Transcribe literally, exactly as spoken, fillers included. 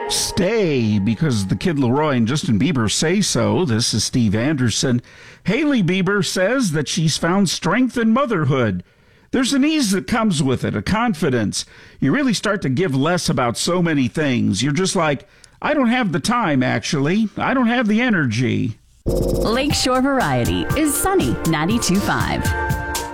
Stay because the Kid Laroi and Justin Bieber say so. This is Steve Anderson. Hailey Bieber says that she's found strength in motherhood. There's an ease that comes with it, a confidence. You really start to give less about so many things. You're just like, I don't have the time, actually. I don't have the energy. Lakeshore Variety is Sunny ninety-two point five.